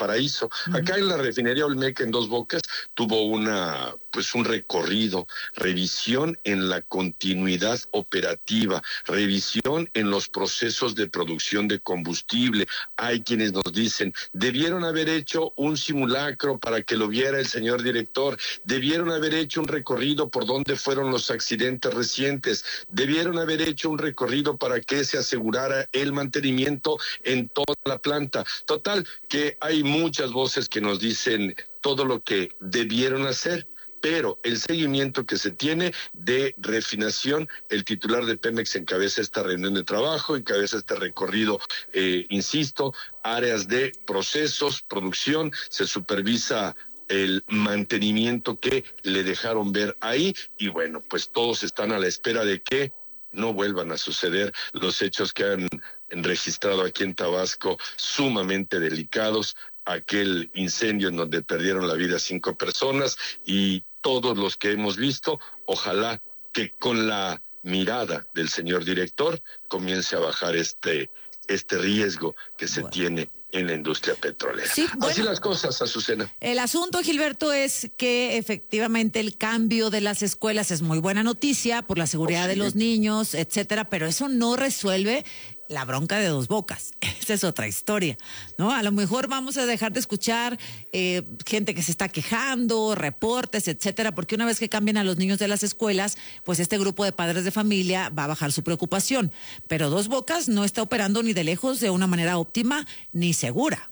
paraíso. Acá en la refinería Olmeca en Dos Bocas tuvo un recorrido, revisión en la continuidad operativa, revisión en los procesos de producción de combustible. Hay quienes nos dicen, debieron haber hecho un simulacro para que lo viera el señor director, debieron haber hecho un recorrido por donde fueron los accidentes recientes, debieron haber hecho un recorrido para que se asegurara el mantenimiento en toda la planta. Total, que hay muchas voces que nos dicen todo lo que debieron hacer, pero el seguimiento que se tiene de refinación, el titular de Pemex encabeza esta reunión de trabajo, encabeza este recorrido, insisto, áreas de procesos, producción, se supervisa el mantenimiento que le dejaron ver ahí, y bueno, pues todos están a la espera de que no vuelvan a suceder los hechos que han registrado aquí en Tabasco, sumamente delicados, aquel incendio en donde perdieron la vida 5 personas, y todos los que hemos visto, ojalá que con la mirada del señor director comience a bajar este riesgo que se tiene en la industria petrolera. Sí, bueno, así las cosas, Azucena. El asunto, Gilberto, es que efectivamente el cambio de las escuelas es muy buena noticia por la seguridad de los niños, etcétera, pero eso no resuelve la bronca de Dos Bocas. Esa es otra historia, ¿no? A lo mejor vamos a dejar de escuchar gente que se está quejando, reportes, etcétera, porque una vez que cambien a los niños de las escuelas, pues este grupo de padres de familia va a bajar su preocupación. Pero Dos Bocas no está operando ni de lejos de una manera óptima ni segura.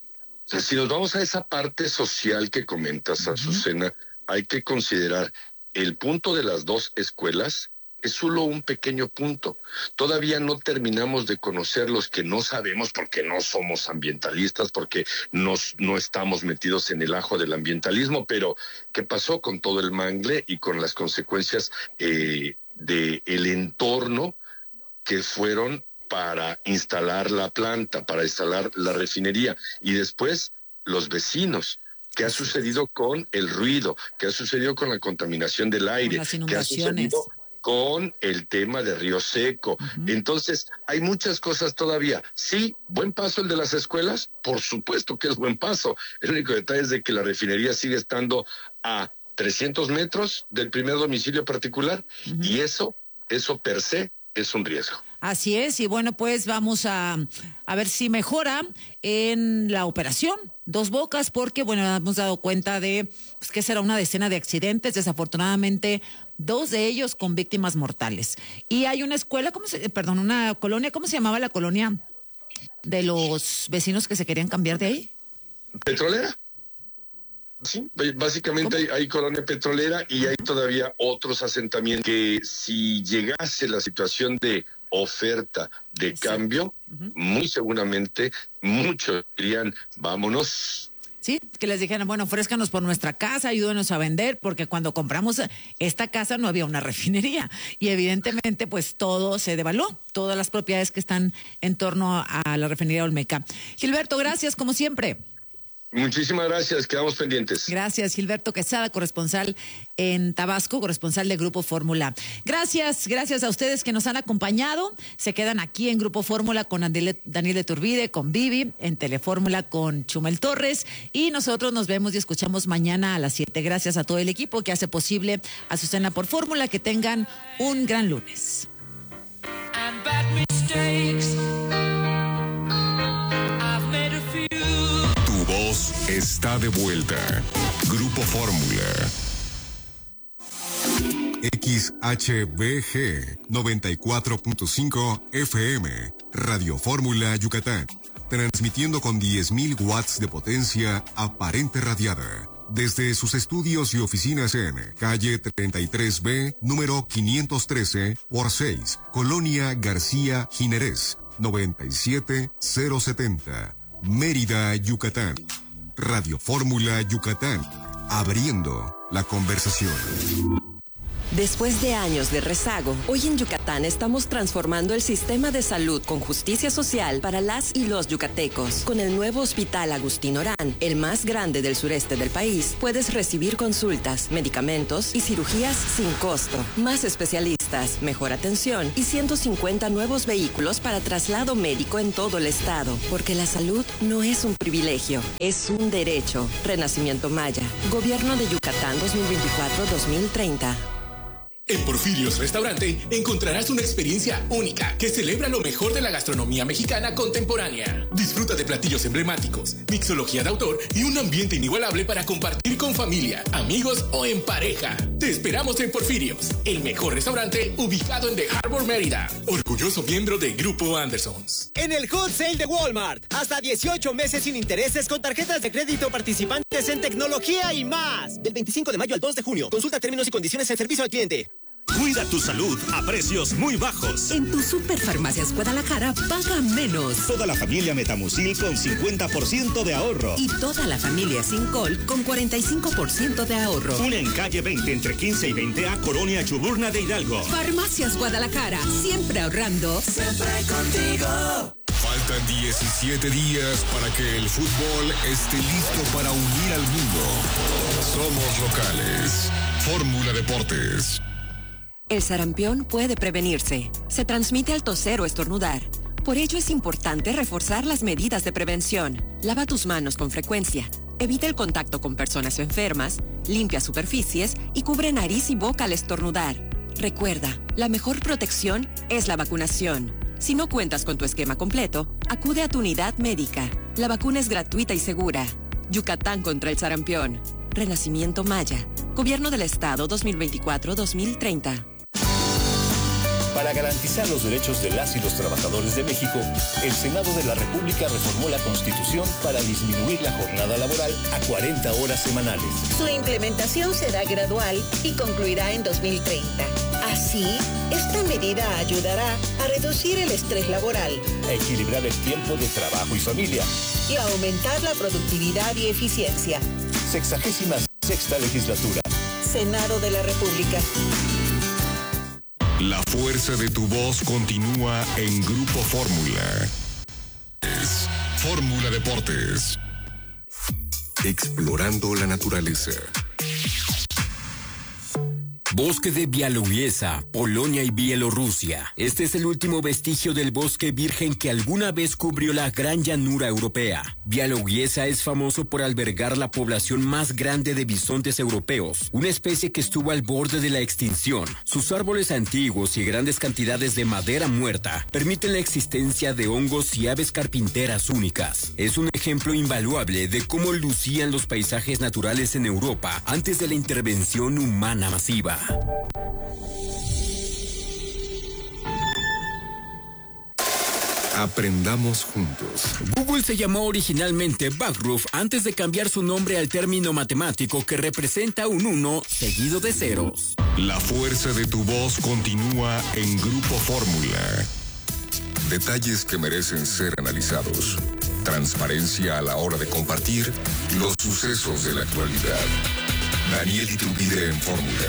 Si nos vamos a esa parte social que comentas, Azucena, hay que considerar el punto de las 2 escuelas. Es solo un pequeño punto. Todavía no terminamos de conocer los que no sabemos porque no somos ambientalistas, porque no estamos metidos en el ajo del ambientalismo, pero ¿qué pasó con todo el mangle y con las consecuencias del entorno que fueron para instalar la planta, para instalar la refinería? Y después los vecinos. ¿Qué ha sucedido con el ruido? ¿Qué ha sucedido con la contaminación del aire? Las ¿Qué ha inundaciones? sucedido con el tema de Río Seco? Entonces, hay muchas cosas todavía. Sí, buen paso el de las escuelas, por supuesto que es buen paso. El único detalle es de que la refinería sigue estando a 300 metros del primer domicilio particular, y eso per se es un riesgo. Así es, y bueno, pues vamos a ver si mejora en la operación Dos Bocas, porque bueno, hemos dado cuenta de que será una decena de accidentes, desafortunadamente 2 de ellos con víctimas mortales. Y hay una escuela, una colonia, ¿cómo se llamaba la colonia de los vecinos que se querían cambiar de ahí? ¿Petrolera? Sí, básicamente hay colonia petrolera y hay todavía otros asentamientos que, si llegase la situación de oferta de cambio, muy seguramente muchos dirían, vámonos. Sí, que les dijeran, bueno, ofrézcanos por nuestra casa, ayúdenos a vender, porque cuando compramos esta casa no había una refinería y evidentemente pues todo se devaluó, todas las propiedades que están en torno a la refinería Olmeca. Gilberto, gracias como siempre. Muchísimas gracias, quedamos pendientes. Gracias, Gilberto Quesada, corresponsal en Tabasco, corresponsal de Grupo Fórmula. Gracias a ustedes que nos han acompañado. Se quedan aquí en Grupo Fórmula con Daniel Iturbide, con Vivi, en Telefórmula con Chumel Torres, y nosotros nos vemos y escuchamos mañana a las 7. Gracias a todo el equipo que hace posible Azucena por Fórmula. Que tengan un gran lunes. And bad mistakes. I've made a few. Voz está de vuelta. Grupo Fórmula. XHBG 94.5 FM. Radio Fórmula Yucatán. Transmitiendo con 10.000 watts de potencia aparente radiada. Desde sus estudios y oficinas en calle 33B, número 513 por 6, Colonia García Jiménez, 97070. Mérida, Yucatán. Radio Fórmula Yucatán, abriendo la conversación. Después de años de rezago, hoy en Yucatán estamos transformando el sistema de salud con justicia social para las y los yucatecos. Con el nuevo Hospital Agustín Orán, el más grande del sureste del país, puedes recibir consultas, medicamentos y cirugías sin costo. Más especialistas, mejor atención y 150 nuevos vehículos para traslado médico en todo el estado. Porque la salud no es un privilegio, es un derecho. Renacimiento Maya. Gobierno de Yucatán 2024-2030. En Porfirios Restaurante encontrarás una experiencia única que celebra lo mejor de la gastronomía mexicana contemporánea. Disfruta de platillos emblemáticos, mixología de autor y un ambiente inigualable para compartir con familia, amigos o en pareja. Te esperamos en Porfirios, el mejor restaurante ubicado en The Harbor, Mérida. Orgulloso miembro de Grupo Andersons. En el Hot Sale de Walmart, hasta 18 meses sin intereses con tarjetas de crédito participantes en tecnología y más. Del 25 de mayo al 2 de junio. Consulta términos y condiciones en servicio al cliente. Cuida tu salud a precios muy bajos. En tu Superfarmacias Guadalajara paga menos. Toda la familia Metamucil con 50% de ahorro. Y toda la familia Sincol con 45% de ahorro. Una en calle 20 entre 15 y 20A, Colonia Chuburna de Hidalgo. Farmacias Guadalajara, siempre ahorrando. Siempre contigo. Faltan 17 días para que el fútbol esté listo para unir al mundo. Somos locales. Fórmula Deportes. El sarampión puede prevenirse. Se transmite al toser o estornudar. Por ello es importante reforzar las medidas de prevención. Lava tus manos con frecuencia. Evita el contacto con personas enfermas. Limpia superficies y cubre nariz y boca al estornudar. Recuerda, la mejor protección es la vacunación. Si no cuentas con tu esquema completo, acude a tu unidad médica. La vacuna es gratuita y segura. Yucatán contra el sarampión. Renacimiento Maya. Gobierno del Estado 2024-2030. Para garantizar los derechos de las y los trabajadores de México, el Senado de la República reformó la Constitución para disminuir la jornada laboral a 40 horas semanales. Su implementación será gradual y concluirá en 2030. Así, esta medida ayudará a reducir el estrés laboral, a equilibrar el tiempo de trabajo y familia y a aumentar la productividad y eficiencia. 66ª legislatura. Senado de la República. La fuerza de tu voz continúa en Grupo Fórmula. Es Fórmula Deportes. Explorando la naturaleza. Bosque de Białowieża, Polonia y Bielorrusia. Este es el último vestigio del bosque virgen que alguna vez cubrió la gran llanura europea. Białowieża es famoso por albergar la población más grande de bisontes europeos, una especie que estuvo al borde de la extinción. Sus árboles antiguos y grandes cantidades de madera muerta permiten la existencia de hongos y aves carpinteras únicas. Es un ejemplo invaluable de cómo lucían los paisajes naturales en Europa antes de la intervención humana masiva. Aprendamos juntos. Google se llamó originalmente Backroof antes de cambiar su nombre al término matemático que representa un 1 seguido de ceros. La fuerza de tu voz continúa en Grupo Fórmula. Detalles que merecen ser analizados. Transparencia a la hora de compartir los sucesos de la actualidad. Daniel Iturbide en Fórmula.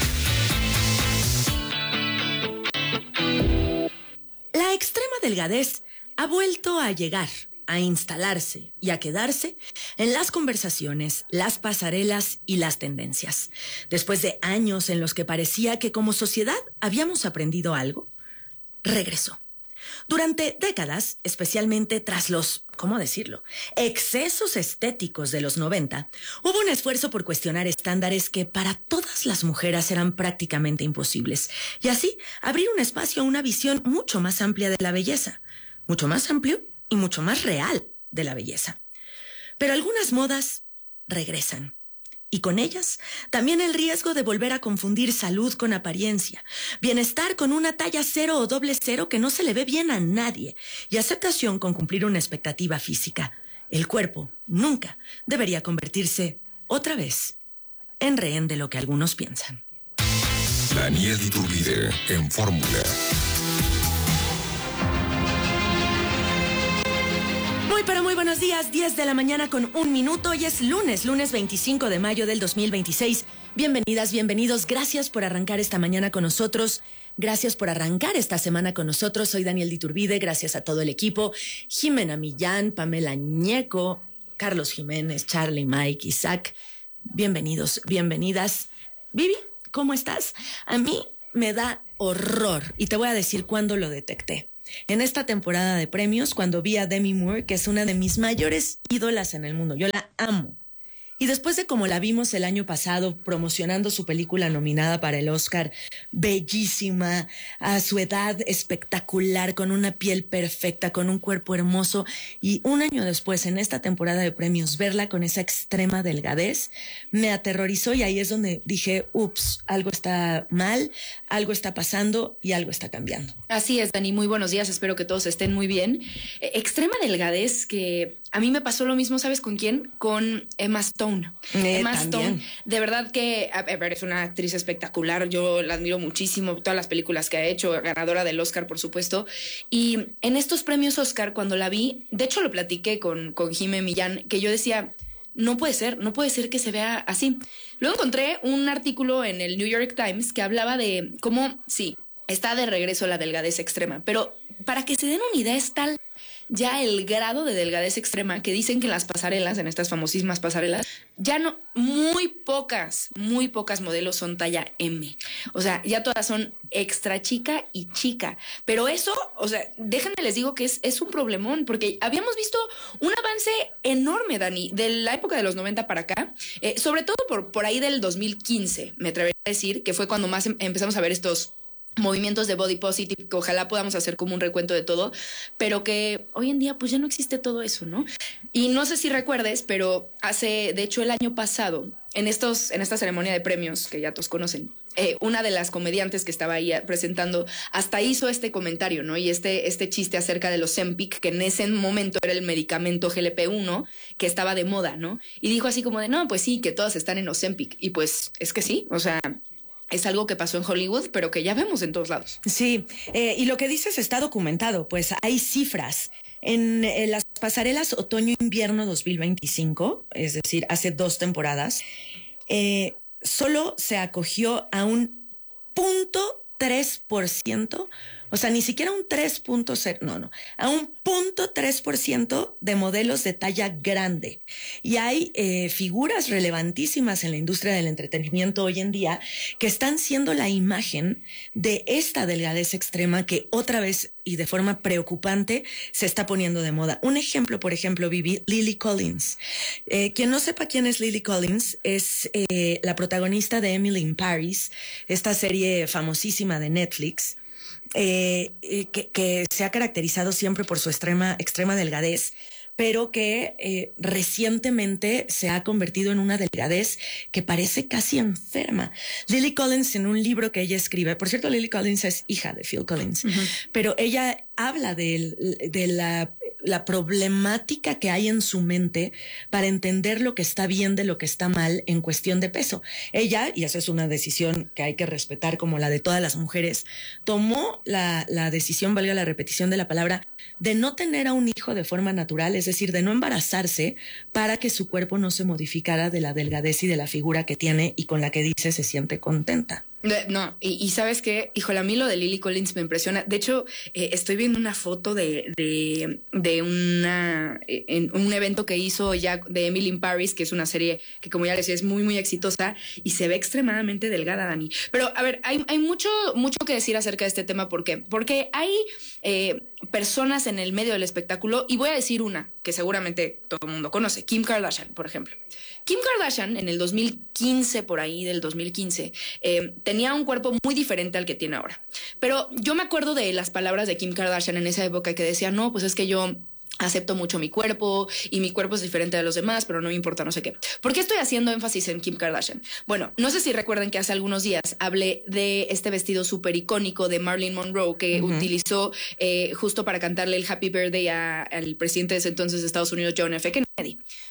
La extrema delgadez ha vuelto a llegar, a instalarse y a quedarse en las conversaciones, las pasarelas y las tendencias. Después de años en los que parecía que como sociedad habíamos aprendido algo, regresó. Durante décadas, especialmente tras los, ¿cómo decirlo?, excesos estéticos de los 90, hubo un esfuerzo por cuestionar estándares que para todas las mujeres eran prácticamente imposibles, y así abrir un espacio a una visión mucho más amplia de la belleza, mucho más amplio y mucho más real de la belleza. Pero algunas modas regresan. Y con ellas, también el riesgo de volver a confundir salud con apariencia, bienestar con una talla 0 o doble 0 que no se le ve bien a nadie, y aceptación con cumplir una expectativa física. El cuerpo nunca debería convertirse, otra vez, en rehén de lo que algunos piensan. Daniel Iturbide en Fórmula. Muy buenos días, 10 de la mañana con 1 minuto. Hoy es lunes 25 de mayo del 2026. Bienvenidas, bienvenidos. Gracias por arrancar esta mañana con nosotros. Gracias por arrancar esta semana con nosotros. Soy Daniel Diturbide. Gracias a todo el equipo. Jimena Millán, Pamela Ñeco, Carlos Jiménez, Charlie, Mike, Isaac. Bienvenidos, bienvenidas. Vivi, ¿cómo estás? A mí me da horror y te voy a decir cuándo lo detecté. En esta temporada de premios, cuando vi a Demi Moore, que es una de mis mayores ídolas en el mundo, yo la amo. Y después de como la vimos el año pasado promocionando su película nominada para el Oscar, bellísima, a su edad espectacular, con una piel perfecta, con un cuerpo hermoso, y un año después, en esta temporada de premios, verla con esa extrema delgadez, me aterrorizó y ahí es donde dije, ups, algo está mal, algo está pasando y algo está cambiando. Así es, Dani, muy buenos días, espero que todos estén muy bien. Extrema delgadez que a mí me pasó lo mismo, ¿sabes con quién? Con Emma Stone. Emma Stone, de verdad que a ver, es una actriz espectacular, yo la admiro muchísimo, todas las películas que ha hecho, ganadora del Oscar, por supuesto. Y en estos premios Oscar, cuando la vi, de hecho lo platiqué con Jimé Millán, que yo decía, no puede ser que se vea así. Luego encontré un artículo en el New York Times que hablaba de cómo, sí, está de regreso la delgadez extrema, pero para que se den una idea, es tal ya el grado de delgadez extrema que dicen que en las pasarelas, en estas famosísimas pasarelas, ya no, muy pocas modelos son talla M. O sea, ya todas son extra chica y chica. Pero eso, o sea, déjenme les digo que es un problemón, porque habíamos visto un avance enorme, Dani, de la época de los 90 para acá, sobre todo por ahí del 2015, me atrevería a decir, que fue cuando más empezamos a ver estos movimientos de body positive, que ojalá podamos hacer como un recuento de todo, pero que hoy en día pues ya no existe todo eso, ¿no? Y no sé si recuerdes, pero de hecho el año pasado, en esta ceremonia de premios que ya todos conocen, una de las comediantes que estaba ahí presentando hasta hizo este comentario, ¿no? Y este chiste acerca de los Ozempic, que en ese momento era el medicamento GLP-1 que estaba de moda, ¿no? Y dijo así como de, no, pues sí, que todos están en Ozempic. Y pues es que sí, o sea, es algo que pasó en Hollywood, pero que ya vemos en todos lados. Sí, y lo que dices está documentado, pues hay cifras. En las pasarelas otoño-invierno 2025, es decir, hace 2 temporadas, solo se acogió a un 0.3%, o sea, ni siquiera un 3.0, a un 0.3% de modelos de talla grande. Y hay figuras relevantísimas en la industria del entretenimiento hoy en día que están siendo la imagen de esta delgadez extrema que otra vez y de forma preocupante se está poniendo de moda. Un ejemplo, por ejemplo, Vivi, Lily Collins. Quien no sepa quién es Lily Collins es la protagonista de Emily in Paris, esta serie famosísima de Netflix, que se ha caracterizado siempre por su extrema delgadez, pero que recientemente se ha convertido en una delgadez que parece casi enferma. Lily Collins, en un libro que ella escribe, por cierto, Lily Collins es hija de Phil Collins, pero ella habla de la problemática que hay en su mente para entender lo que está bien de lo que está mal en cuestión de peso. Ella, y esa es una decisión que hay que respetar como la de todas las mujeres, tomó la decisión, valga la repetición de la palabra, de no tener a un hijo de forma natural, es decir, de no embarazarse para que su cuerpo no se modificara de la delgadez y de la figura que tiene y con la que dice se siente contenta. No, y ¿sabes qué? Híjole, a mí lo de Lily Collins me impresiona. De hecho, estoy viendo una foto de un evento que hizo ya de Emily in Paris, que es una serie que, como ya les decía, es muy, muy exitosa y se ve extremadamente delgada, Dani. Pero, a ver, hay mucho que decir acerca de este tema. ¿Por qué? Porque hay personas en el medio del espectáculo, y voy a decir una que seguramente todo el mundo conoce, Kim Kardashian, por ejemplo. Kim Kardashian en el 2015, por ahí del 2015, tenía un cuerpo muy diferente al que tiene ahora. Pero yo me acuerdo de las palabras de Kim Kardashian en esa época que decía, no, pues es que yo acepto mucho mi cuerpo y mi cuerpo es diferente de los demás, pero no me importa no sé qué. ¿Por qué estoy haciendo énfasis en Kim Kardashian? Bueno, no sé si recuerdan que hace algunos días hablé de este vestido súper icónico de Marilyn Monroe que utilizó justo para cantarle el Happy Birthday al presidente de ese entonces de Estados Unidos, John F. Kennedy.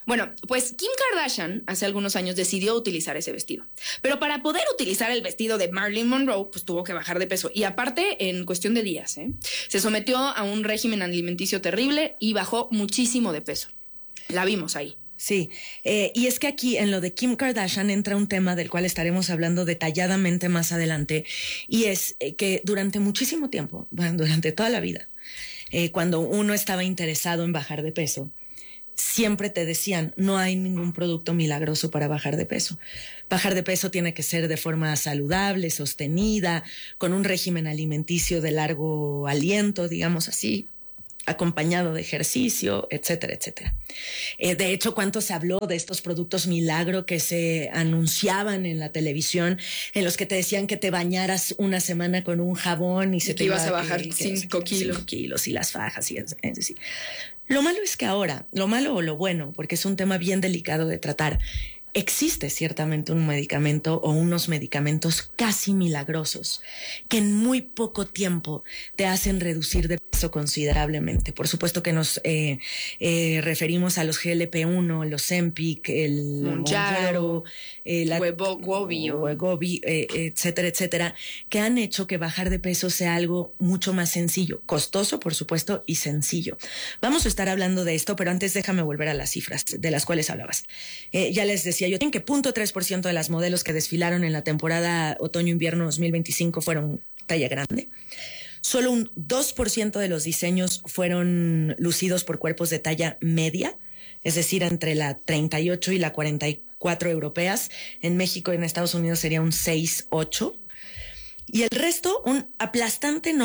Bueno, pues Kim Kardashian hace algunos años decidió utilizar ese vestido. Pero para poder utilizar el vestido de Marilyn Monroe, pues tuvo que bajar de peso. Y aparte, en cuestión de días, se sometió a un régimen alimenticio terrible y bajó muchísimo de peso. La vimos ahí. Sí, y es que aquí en lo de Kim Kardashian entra un tema del cual estaremos hablando detalladamente más adelante, y es que durante muchísimo tiempo, bueno, durante toda la vida, cuando uno estaba interesado en bajar de peso, siempre te decían, no hay ningún producto milagroso para bajar de peso. Bajar de peso tiene que ser de forma saludable, sostenida, con un régimen alimenticio de largo aliento, digamos así, acompañado de ejercicio, etcétera, etcétera. De hecho, ¿cuánto se habló de estos productos milagro que se anunciaban en la televisión, en los que te decían que te bañaras una semana con un jabón y se te ibas a bajar 5 kilos? 5 kilos y las fajas, y es decir. Lo malo es que ahora, lo malo o lo bueno, porque es un tema bien delicado de tratar, existe ciertamente un medicamento o unos medicamentos casi milagrosos que en muy poco tiempo te hacen reducir de peso considerablemente. Por supuesto que nos referimos a los GLP-1, los Ozempic, el Mounjaro, Wegovy, etcétera, etcétera, que han hecho que bajar de peso sea algo mucho más sencillo, costoso, por supuesto, y sencillo. Vamos a estar hablando de esto, pero antes déjame volver a las cifras de las cuales hablabas. Ya les decía yo que 0.3% de las modelos que desfilaron en la temporada otoño-invierno 2025 fueron talla grande. Solo un 2% de los diseños fueron lucidos por cuerpos de talla media, es decir, entre la 38 y la 44 europeas. En México y en Estados Unidos sería un 6-8%. Y el resto, un aplastante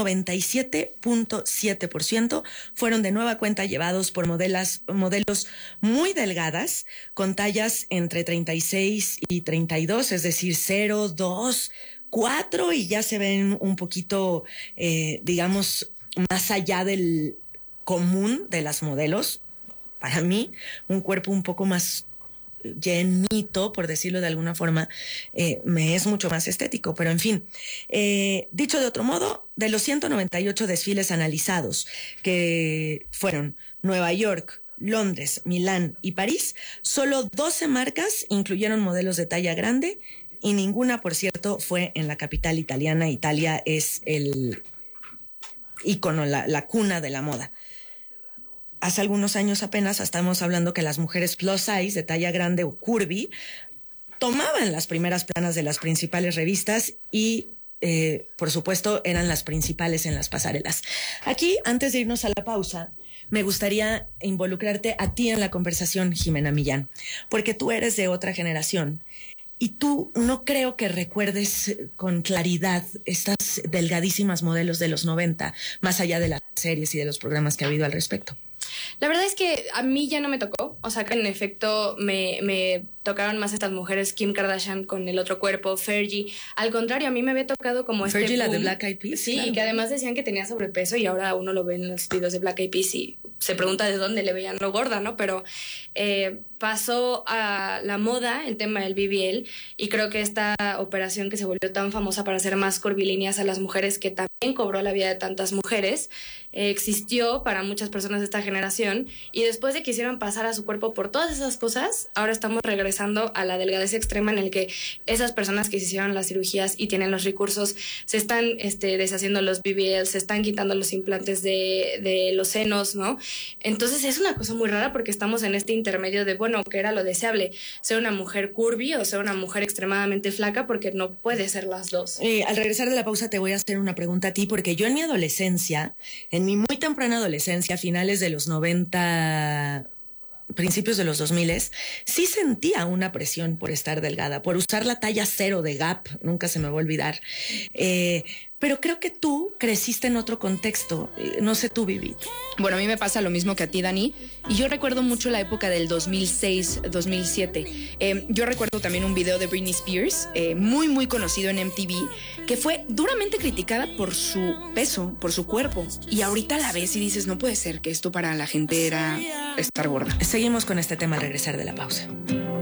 97.7%, fueron de nueva cuenta llevados por modelos muy delgadas, con tallas entre 36 y 32, es decir, 0, 2, 4, y ya se ven un poquito, digamos, más allá del común de las modelos. Para mí, un cuerpo un poco más llenito, por decirlo de alguna forma, me es mucho más estético, pero en fin, dicho de otro modo, de los 198 desfiles analizados, que fueron Nueva York, Londres, Milán y París, solo 12 marcas incluyeron modelos de talla grande y ninguna, por cierto, fue en la capital italiana. Italia es el ícono, la cuna de la moda. Hace algunos años apenas estamos hablando que las mujeres plus size de talla grande o curvy tomaban las primeras planas de las principales revistas y, por supuesto, eran las principales en las pasarelas. Aquí, antes de irnos a la pausa, me gustaría involucrarte a ti en la conversación, Jimena Millán, porque tú eres de otra generación y tú no creo que recuerdes con claridad estas delgadísimas modelos de los 90, más allá de las series y de los programas que ha habido al respecto. La verdad es que a mí ya no me tocó, o sea que en efecto me tocaron más estas mujeres, Kim Kardashian con el otro cuerpo, Fergie. Al contrario, a mí me había tocado como Fergie, boom. la de Black Eyed Peas. Sí, claro. que además decían que tenía sobrepeso y ahora uno lo ve en los videos de Black Eyed Peas y se pregunta de dónde le veían lo gorda, ¿no? Pero pasó a la moda el tema del BBL y creo que esta operación que se volvió tan famosa para hacer más curvilíneas a las mujeres, que también cobró la vida de tantas mujeres, existió para muchas personas de esta generación, y después de que hicieron pasar a su cuerpo por todas esas cosas, ahora estamos regresando a la delgadez extrema en el que esas personas que se hicieron las cirugías y tienen los recursos se están deshaciendo los BBL, se están quitando los implantes de los senos, ¿no? Entonces es una cosa muy rara porque estamos en este intermedio de, bueno, que era lo deseable, ser una mujer curvy o ser una mujer extremadamente flaca, porque no puede ser las dos. Al regresar de la pausa te voy a hacer una pregunta a ti, porque yo en mi adolescencia, en mi muy temprana adolescencia, finales de los 90, principios de los 2000, sí sentía una presión por estar delgada, por usar la talla 0 de Gap, nunca se me va a olvidar. Pero creo que tú creciste en otro contexto. No sé tú, Vivi. Bueno, a mí me pasa lo mismo que a ti, Dani. Y yo recuerdo mucho la época del 2006, 2007. Yo recuerdo también un video de Britney Spears, muy, muy conocido en MTV, que fue duramente criticada por su peso, por su cuerpo. Y ahorita la ves y dices, no puede ser que esto para la gente era estar gorda. Seguimos con este tema al regresar de la pausa.